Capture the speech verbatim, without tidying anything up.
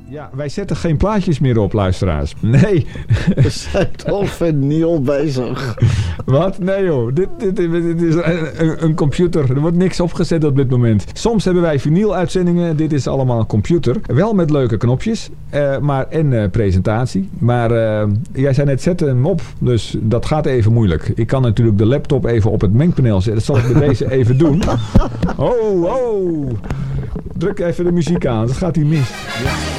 Ja, wij zetten geen plaatjes meer op, luisteraars. Nee. We zijn toch vinyl bezig. Wat? Nee joh, dit, dit, dit, dit is een, een computer. Er wordt niks opgezet op dit moment. Soms hebben wij vinyl-uitzendingen. Dit is allemaal een computer. Wel met leuke knopjes. Uh, maar, en uh, presentatie. Maar uh, jij zei net, zet hem op. Dus dat gaat even moeilijk. Ik kan natuurlijk de laptop even op het mengpaneel zetten. Dat zal ik bij deze even doen. Oh, oh. Druk even de muziek aan. Dat gaat hier mis. Ja.